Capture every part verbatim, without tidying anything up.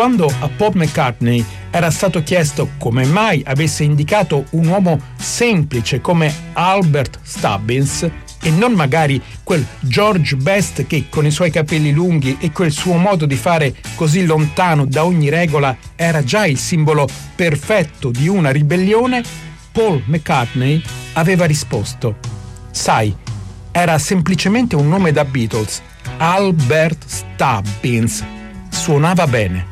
quando a Paul McCartney era stato chiesto come mai avesse indicato un uomo semplice come Albert Stubbins e non magari quel George Best che con i suoi capelli lunghi e quel suo modo di fare così lontano da ogni regola era già il simbolo perfetto di una ribellione, Paul McCartney aveva risposto: sai, era semplicemente un nome da Beatles, Albert Stubbins, suonava bene.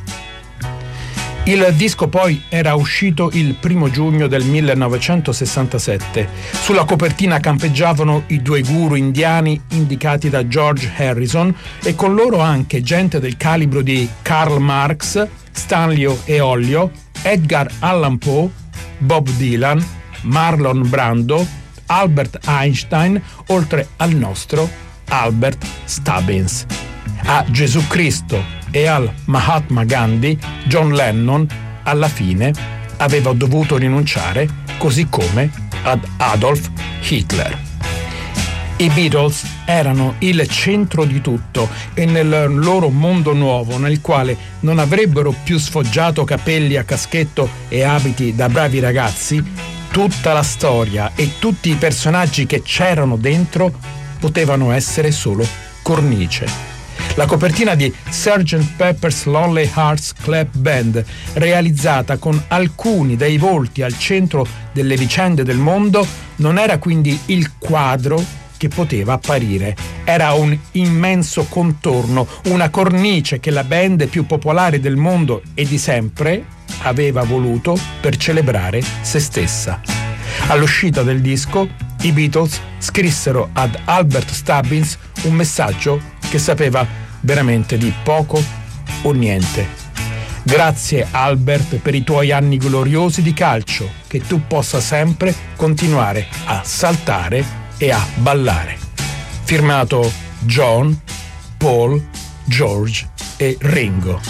Il disco poi era uscito il primo giugno del millenovecentosessantasette. Sulla copertina campeggiavano i due guru indiani indicati da George Harrison e con loro anche gente del calibro di Karl Marx, Stanlio e Ollio, Edgar Allan Poe, Bob Dylan, Marlon Brando, Albert Einstein, oltre al nostro Albert Stubbins. A Gesù Cristo e al Mahatma Gandhi, John Lennon alla fine aveva dovuto rinunciare, così come ad Adolf Hitler. I Beatles erano il centro di tutto e nel loro mondo nuovo, nel quale non avrebbero più sfoggiato capelli a caschetto e abiti da bravi ragazzi, tutta la storia e tutti i personaggi che c'erano dentro potevano essere solo cornice. La copertina di sergeant Pepper's Lonely Hearts Club Band, realizzata con alcuni dei volti al centro delle vicende del mondo, non era quindi il quadro che poteva apparire. Era un immenso contorno, una cornice che la band più popolare del mondo e di sempre aveva voluto per celebrare se stessa. All'uscita del disco, i Beatles scrissero ad Albert Stubbins un messaggio che sapeva veramente di poco o niente. Grazie Albert per i tuoi anni gloriosi di calcio, che tu possa sempre continuare a saltare e a ballare. Firmato John, Paul, George e Ringo.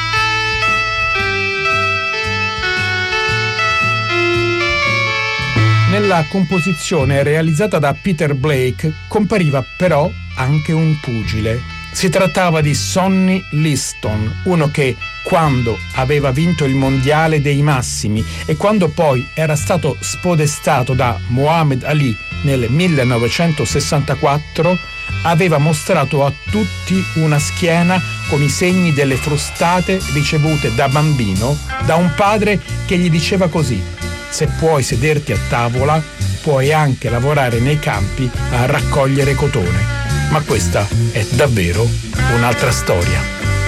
Nella composizione realizzata da Peter Blake compariva però anche un pugile. Si trattava di Sonny Liston, uno che quando aveva vinto il mondiale dei massimi e quando poi era stato spodestato da Muhammad Ali nel millenovecentosessantaquattro, aveva mostrato a tutti una schiena con i segni delle frustate ricevute da bambino da un padre che gli diceva così: se puoi sederti a tavola, puoi anche lavorare nei campi a raccogliere cotone. Ma questa è davvero un'altra storia.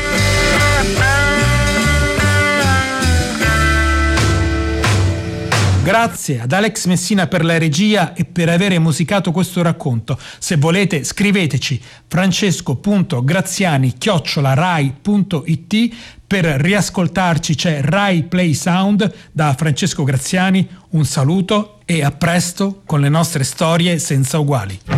Grazie ad Alex Messina per la regia e per avere musicato questo racconto. Se volete scriveteci francesco punto graziani chiocciola rai punto it. Per riascoltarci c'è Rai Play Sound da Francesco Graziani. Un saluto e a presto con le nostre storie senza uguali.